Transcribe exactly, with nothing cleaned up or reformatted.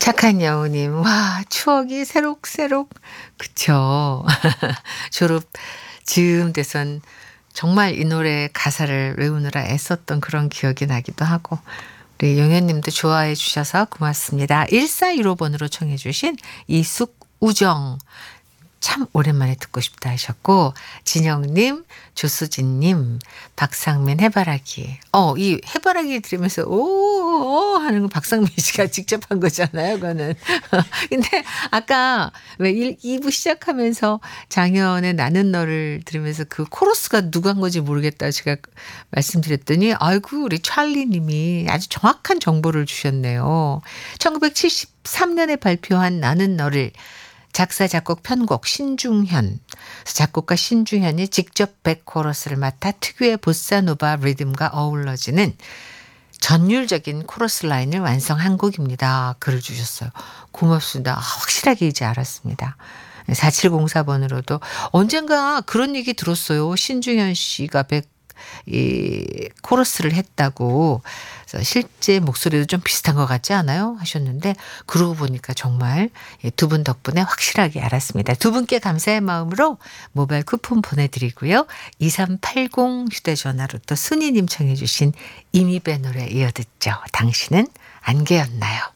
착한 여우님. 와 추억이 새록새록 그쵸. 졸업 즈음 돼선 정말 이 노래 가사를 외우느라 애썼던 그런 기억이 나기도 하고 우리 용현 님도 좋아해 주셔서 고맙습니다. 일사일오 번으로 청해 주신 이숙우정 참 오랜만에 듣고 싶다 하셨고 진영님, 조수진님, 박상민 해바라기. 어, 이 해바라기 들으면서 오 하는 거 박상민 씨가 직접 한 거잖아요. 그거는. 근데 아까 왜 이 부 시작하면서 장현의 나는 너를 들으면서 그 코러스가 누가 한 건지 모르겠다 제가 말씀드렸더니 아이고 우리 찰리 님이 아주 정확한 정보를 주셨네요. 천구백칠십삼 년에 발표한 나는 너를 작사, 작곡, 편곡 신중현. 작곡가 신중현이 직접 백코러스를 맡아 특유의 보사노바 리듬과 어우러지는 전율적인 코러스 라인을 완성한 곡입니다. 글을 주셨어요. 고맙습니다. 아, 확실하게 이제 알았습니다. 사칠공사 번으로도 언젠가 그런 얘기 들었어요. 신중현 씨가 백, 이 코러스를 했다고. 그래서 실제 목소리도 좀 비슷한 것 같지 않아요? 하셨는데 그러고 보니까 정말 두 분 덕분에 확실하게 알았습니다. 두 분께 감사의 마음으로 모바일 쿠폰 보내드리고요. 이삼팔공 휴대전화로 또 순이님 청해 주신 이미배 노래 이어듣죠. 당신은 안개였나요?